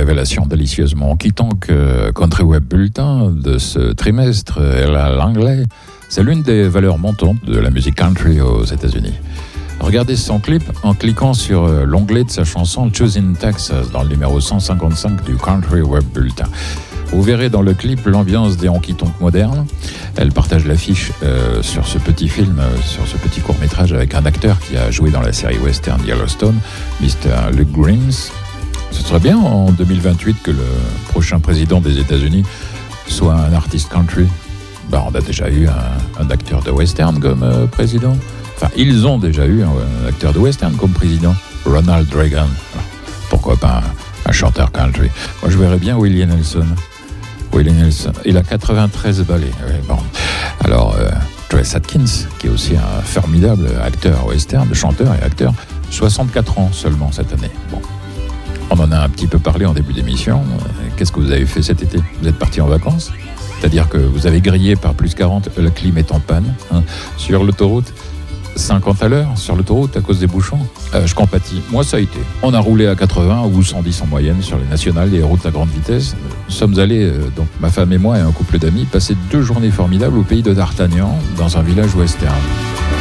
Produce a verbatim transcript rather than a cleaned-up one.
révélation délicieusement quittante que Country Web Bulletin de ce trimestre est l'anglais. C'est l'une des valeurs montantes de la musique country aux États-Unis. Regardez son clip en cliquant sur l'onglet de sa chanson Choosing Texas dans le numéro cent cinquante-cinq du Country Web Bulletin. Vous verrez dans le clip l'ambiance des honky-tonks modernes. Elle partage l'affiche euh, sur ce petit film, euh, sur ce petit court-métrage avec un acteur qui a joué dans la série western Yellowstone, mister Luke Grimes. Ce serait bien en deux mille vingt-huit que le prochain président des États-Unis soit un artiste country. Ben, on a déjà eu un, un acteur de western comme euh, président. Enfin, ils ont déjà eu un, un acteur de western comme président, Ronald Reagan. Alors, pourquoi pas un, un chanteur country? Moi, je verrais bien Willie Nelson. Willie Nelson, il a quatre-vingt-treize ballets. Ouais, bon. Alors, euh, Trace Atkins, qui est aussi un formidable acteur western, chanteur et acteur, soixante-quatre ans seulement cette année. Bon. On en a un petit peu parlé en début d'émission. Qu'est-ce que vous avez fait cet été? Vous êtes parti en vacances? C'est-à-dire que vous avez grillé par plus quarante, la clim est en panne, hein, sur l'autoroute. cinquante à l'heure sur l'autoroute à cause des bouchons. Euh, je compatis. Moi, ça a été. On a roulé à quatre-vingts ou cent dix en moyenne sur les nationales et les routes à grande vitesse. Nous sommes allés, euh, donc ma femme et moi et un couple d'amis, passer deux journées formidables au pays de D'Artagnan, dans un village western.